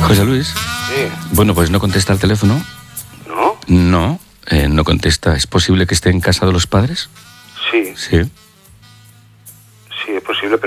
José Luis. Sí. Bueno, pues no contesta el teléfono. ¿No? No, no contesta. ¿Es posible que esté en casa de los padres? Sí, Sí. sí, es posible, pero